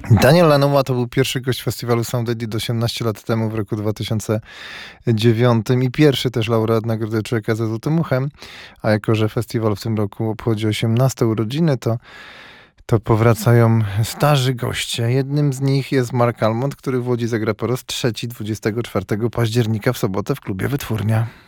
Daniel Lanois to był pierwszy gość festiwalu Sound Edit 18 lat temu, w roku 2009 i pierwszy też laureat Nagrody Człowieka za Złotym Uchem. A jako że festiwal w tym roku obchodzi 18 urodziny, to powracają starzy goście. Jednym z nich jest Mark Almond, który w Łodzi zagra po raz trzeci 24 października w sobotę w klubie Wytwórnia.